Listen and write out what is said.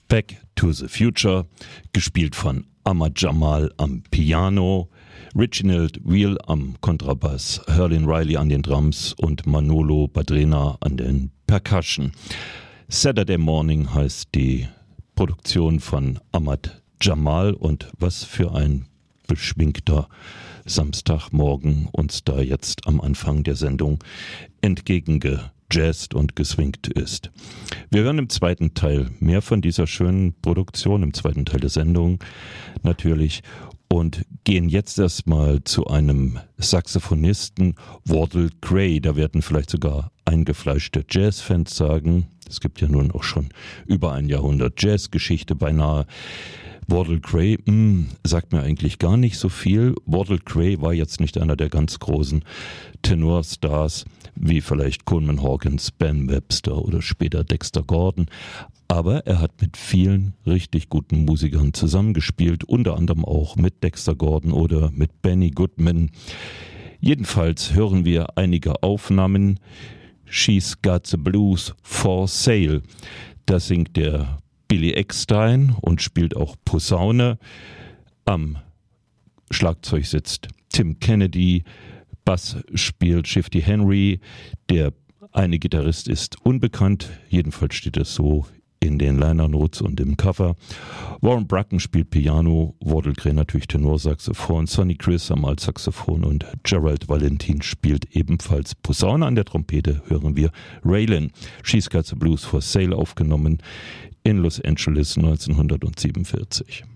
Back to the Future, gespielt von Ahmad Jamal am Piano, Reginald Wheel am Kontrabass, Herlin Riley an den Drums und Manolo Badrena an den Percussion. Saturday Morning heißt die Produktion von Ahmad Jamal, und was für ein beschwingter Samstagmorgen uns da jetzt am Anfang der Sendung entgegengejazzt und geswingt ist. Wir hören im zweiten Teil mehr von dieser schönen Produktion, im zweiten Teil der Sendung natürlich, und gehen jetzt erstmal zu einem Saxophonisten, Wardell Gray. Da werden vielleicht sogar eingefleischte Jazzfans sagen, es gibt ja nun auch schon über ein Jahrhundert Jazzgeschichte beinahe. Wardell Gray sagt mir eigentlich gar nicht so viel. Wardell Gray war jetzt nicht einer der ganz großen Tenorstars, wie vielleicht Coleman Hawkins, Ben Webster oder später Dexter Gordon. Aber er hat mit vielen richtig guten Musikern zusammengespielt, unter anderem auch mit Dexter Gordon oder mit Benny Goodman. Jedenfalls hören wir einige Aufnahmen. She's Got the Blues for Sale. Da singt der Billy Eckstine und spielt auch Posaune. Am Schlagzeug sitzt Tim Kennedy, Bass spielt Shifty Henry, der eine Gitarrist ist unbekannt, jedenfalls steht es so in den Liner Notes und im Cover. Warren Bracken spielt Piano, Wardell Gray natürlich Tenorsaxophon, Sonny Chris am Altsaxophon und Gerald Valentin spielt ebenfalls Posaune. An der Trompete hören wir Raylan. She's Got the Blues for Sale, aufgenommen in Los Angeles 1947.